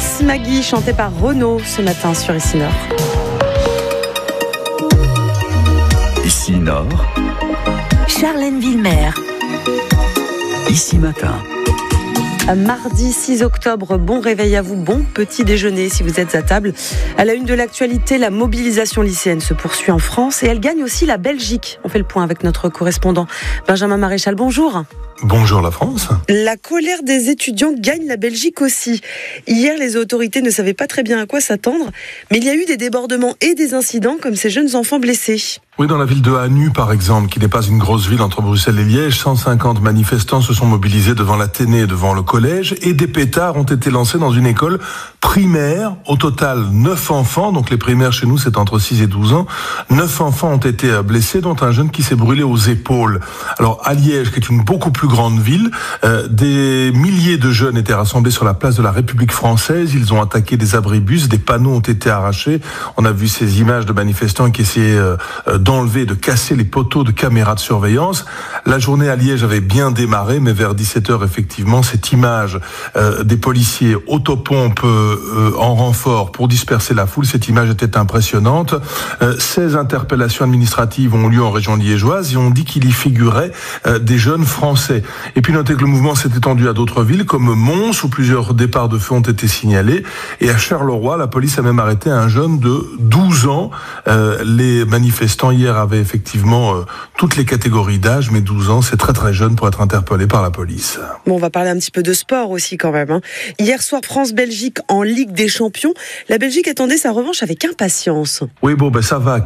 Miss Maggie, chantée par Renaud ce matin sur Ici Nord. Ici Nord, Charlène Villemer. Ici Matin. Mardi 6 octobre, bon réveil à vous, bon petit déjeuner si vous êtes à table. À la une de l'actualité, la mobilisation lycéenne se poursuit en France et elle gagne aussi la Belgique. On fait le point avec notre correspondant Benjamin Maréchal, bonjour. Bonjour la France. La colère des étudiants gagne la Belgique aussi. Hier, les autorités ne savaient pas très bien à quoi s'attendre, mais il y a eu des débordements et des incidents comme ces jeunes enfants blessés. Oui, dans la ville de Hanu, par exemple, qui n'est pas une grosse ville entre Bruxelles et Liège, 150 manifestants se sont mobilisés devant l'Athénée et devant le collège, et des pétards ont été lancés dans une école primaire. Au total, 9 enfants, donc les primaires chez nous, c'est entre 6 et 12 ans. 9 enfants ont été blessés, dont un jeune qui s'est brûlé aux épaules. Alors, à Liège, qui est une beaucoup plus grande ville, des milliers de jeunes étaient rassemblés sur la place de la République française. Ils ont attaqué des abribus, des panneaux ont été arrachés. On a vu ces images de manifestants qui essayaient d'enlever, de casser les poteaux de caméras de surveillance. La journée à Liège avait bien démarré, mais vers 17h, effectivement, cette image des policiers autopompes en renfort pour disperser la foule, cette image était impressionnante. 16 interpellations administratives ont lieu en région liégeoise et on dit qu'il y figurait des jeunes français. Et puis notez que le mouvement s'est étendu à d'autres villes comme Mons, où plusieurs départs de feu ont été signalés. Et à Charleroi, la police a même arrêté un jeune de 12 ans. Les manifestants hier avaient effectivement toutes les catégories d'âge, mais 12 ans, c'est très très jeune pour être interpellé par la police. Bon, on va parler un petit peu de sport aussi quand même. Hier soir, France-Belgique en Ligue des Champions. La Belgique attendait sa revanche avec impatience. Oui, bon, ça va.